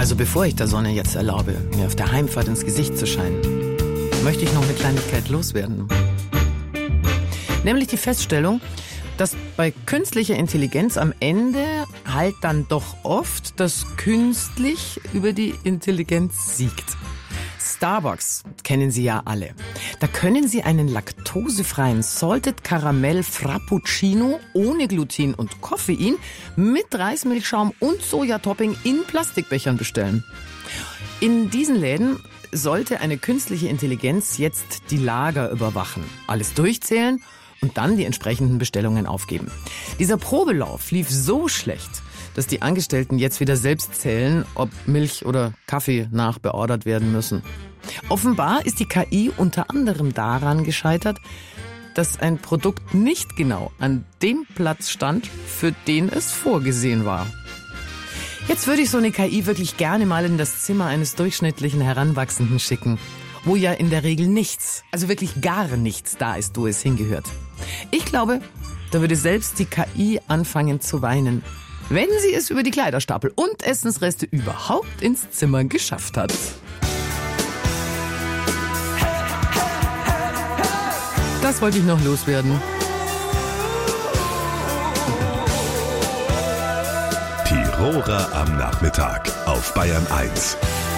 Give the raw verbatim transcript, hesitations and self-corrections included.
Also bevor ich der Sonne jetzt erlaube, mir auf der Heimfahrt ins Gesicht zu scheinen, möchte ich noch eine Kleinigkeit loswerden. Nämlich die Feststellung, dass bei künstlicher Intelligenz am Ende halt dann doch oft das Künstlich über die Intelligenz siegt. Starbucks kennen Sie ja alle. Da können Sie einen laktosefreien Salted Caramel Frappuccino ohne Gluten und Koffein mit Reismilchschaum und Sojatopping in Plastikbechern bestellen. In diesen Läden sollte eine künstliche Intelligenz jetzt die Lager überwachen, alles durchzählen und dann die entsprechenden Bestellungen aufgeben. Dieser Probelauf lief so schlecht, dass die Angestellten jetzt wieder selbst zählen, ob Milch oder Kaffee nachbeordert werden müssen. Offenbar ist die K I unter anderem daran gescheitert, dass ein Produkt nicht genau an dem Platz stand, für den es vorgesehen war. Jetzt würde ich so eine K I wirklich gerne mal in das Zimmer eines durchschnittlichen Heranwachsenden schicken, wo ja in der Regel nichts, also wirklich gar nichts da ist, wo es hingehört. Ich glaube, da würde selbst die K I anfangen zu weinen, wenn sie es über die Kleiderstapel und Essensreste überhaupt ins Zimmer geschafft hat. Das wollte ich noch loswerden. Tiroler am Nachmittag auf Bayern eins.